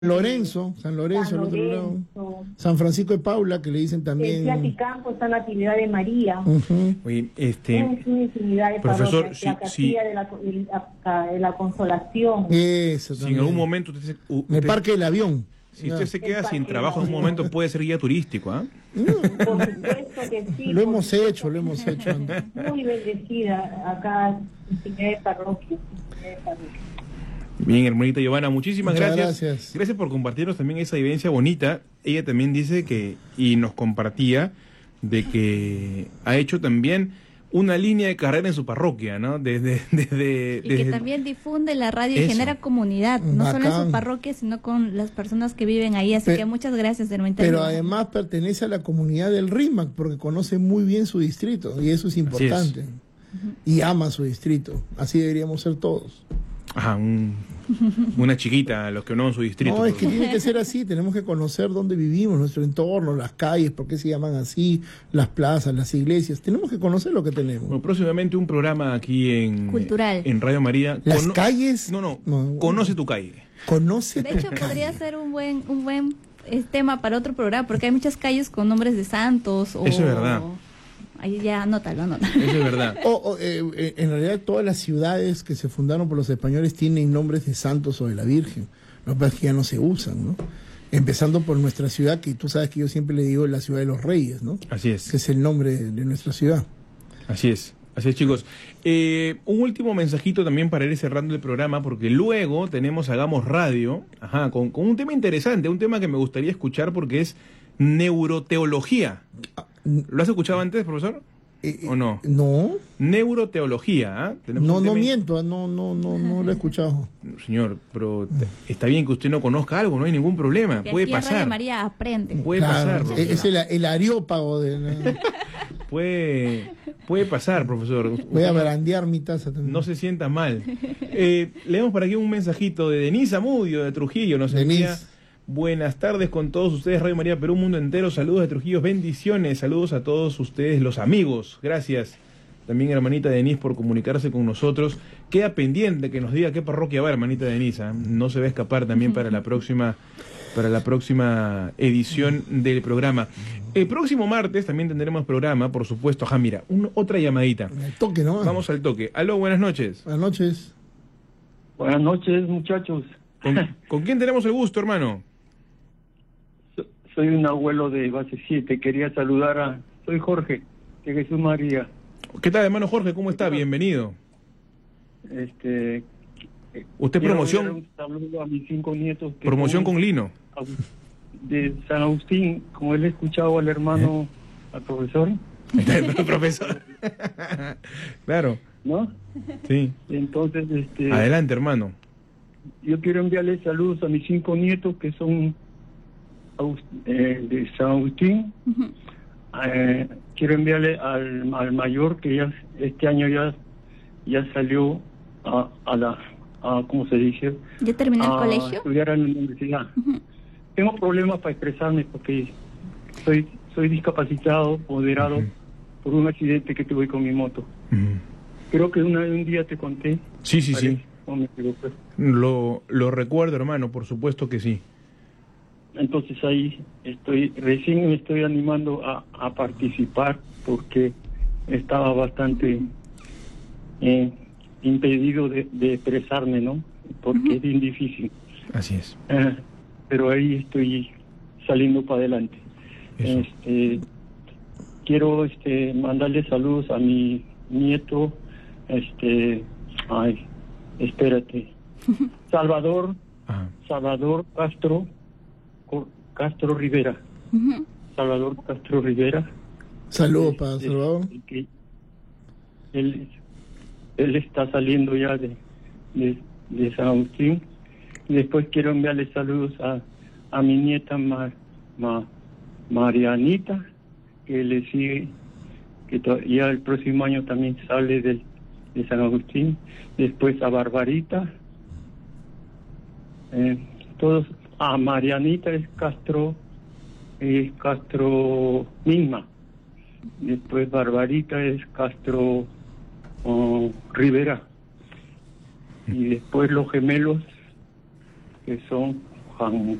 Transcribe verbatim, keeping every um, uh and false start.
Lorenzo, San Lorenzo, San el otro Lorenzo, lado. San Francisco de Paula, que le dicen también. En Platicampo está Natividad de María. Uh-huh. Oye, este, Es una infinidad de profesor, parroquias, sí, la sí. Castilla de, la, de, la, de la Consolación. Eso si también. en algún momento usted, se- u- En el usted- Parque del Avión. si usted se El queda Parque sin del trabajo en un Avión. momento, puede ser guía turístico, ¿ah? Por supuesto que sí. Lo por hemos supuesto. hecho, lo hemos hecho. Muy bendecida acá, infinidad de parroquias. Infinidad de parroquias. Bien, hermanita Giovanna, muchísimas Muchas gracias. gracias. Gracias por compartirnos también esa vivencia bonita. Ella también dice que, y nos compartía, de que ha hecho también una línea de carrera en su parroquia, ¿no? Desde, desde, Y desde- que también difunde la radio y Eso. genera comunidad, no solo en Bacán. su parroquia, sino con las personas que viven ahí. Así Pe- que muchas gracias, hermanita. Pero Giovanna. además pertenece a la comunidad del RIMAC, porque conoce muy bien su distrito, y eso es importante. Y ama su distrito. Así deberíamos ser todos. Ajá, un- una chiquita, los que no en su distrito. No, es que pero- tiene que ser así, tenemos que conocer dónde vivimos, nuestro entorno, las calles, por qué se llaman así, las plazas, las iglesias, tenemos que conocer lo que tenemos. Bueno, próximamente un programa aquí en Cultural. en Radio María. Las Cono- calles, No, no, no, conoce tu calle. conoce De tu hecho, calle. podría ser un buen un buen eh, tema para otro programa, porque hay muchas calles con nombres de santos. O... Eso es verdad. Ahí ya anótalo, anótalo. Eso es verdad. O- o, eh, eh, en realidad todas las ciudades que se fundaron por los españoles tienen nombres de santos o de la Virgen. Lo que pasa es que ya no se usan, ¿no? Empezando por nuestra ciudad, que tú sabes que yo siempre le digo la ciudad de los reyes, ¿no? Así es. Que es el nombre de, de nuestra ciudad. Así es, así es, chicos. Eh, un último mensajito también para ir cerrando el programa, porque luego tenemos Hagamos Radio, ajá, con, con un tema interesante, un tema que me gustaría escuchar porque es neuroteología. ¿Lo has escuchado antes, profesor? Eh, eh, ¿O no? No, Neuroteología, ¿ah? Tenemos no, un no tema- miento, ah, no, no, no, no lo he escuchado. Señor, pero te- está bien que usted no conozca algo, no hay ningún problema, Que puede aquí en Radio pasar. María aprende. Puede Claro, pasar, es profesor. es el, el areópago de la- Puede, puede pasar, profesor. Voy a brandear mi taza también. No se sienta mal. Eh, leemos por aquí un mensajito de Denise Amudio de Trujillo. Nos Denise. envía buenas tardes con todos ustedes, Radio María Perú, mundo entero. Saludos de Trujillo, bendiciones. Saludos a todos ustedes, los amigos. Gracias. También, hermanita Denise, por comunicarse con nosotros. Queda pendiente que nos diga qué parroquia va, hermanita Denise. ¿eh? No se va a escapar también para la próxima para la próxima edición del programa. El próximo martes también tendremos programa, por supuesto. Ajá, mira, un- otra llamadita. Al toque, ¿no? Vamos al toque. Aló, buenas noches. Buenas noches. Buenas noches, muchachos. ¿Con, con quién tenemos el gusto, hermano? So- Soy un abuelo de base siete. Quería saludar a... Soy Jorge, de Jesús María. ¿Qué tal, hermano Jorge? ¿Cómo está? Bienvenido. Este, Usted quiero promoción, enviar un saludo a mis cinco nietos. que promoción son con Lino. de San Agustín, como él he escuchado al hermano, al profesor, Profesor. Claro, ¿no? sí. Entonces, este, Adelante, hermano. yo quiero enviarles saludos a mis cinco nietos que son aus- eh, de San Agustín. Ujú. Eh, quiero enviarle al, al mayor que ya este año ya ya salió a, a la a, ¿cómo se dice? ¿Ya terminó el a colegio? estudiar en la universidad. Ujú. Tengo problemas para expresarme porque soy soy discapacitado, moderado Ujú. por un accidente que tuve con mi moto. Ujú. Creo que una, un día te conté. Sí, sí, sí. Parece, o me equivoco. Lo, lo recuerdo, hermano, por supuesto que sí. Entonces ahí estoy, recién me estoy animando a, a participar porque estaba bastante eh, impedido de, de expresarme, ¿no? Porque es bien difícil. Así es. Eh, pero ahí estoy saliendo para adelante. Eso. Este, quiero este, mandarle saludos a mi nieto, este, ay, espérate, Salvador, Ajá. Salvador Castro, Castro Rivera, Ujú. Salvador Castro Rivera. Saludos para Este, Salvador. que él, él está saliendo ya de, de, de San Agustín. Y después quiero enviarle saludos a, a mi nieta Ma- Ma- Marianita, que le sigue, que to- ya el próximo año también sale del, de San Agustín. Después a Barbarita. Eh, todos, a Marianita es Castro, es Castro misma. Después Barbarita es Castro oh, Rivera. Y después los gemelos, que son Juan